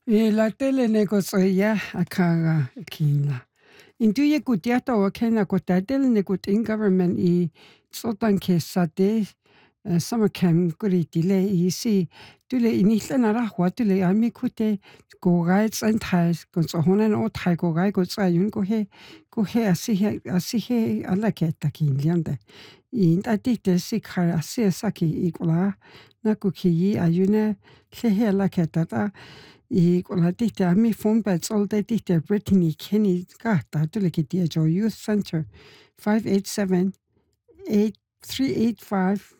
E la tele ne ko tsoia a kaga kina. Intu ye kutiata o kena ko tatele ne ko in government I sotan ke sate summer camp kuri tile I si tule inihla na ra hwa tule ami kute ko gai tsan thai ko so honan o thai ko gai ko tsa yun ko he asi he ala ke ta kin liande. In atite si kha asi saki ikula na ku ki ayuna le he ala ke ta I kola tihte a mi phone beds all day tihte Brittany Kenny kata tule ki dia jo Youth Center 587-8385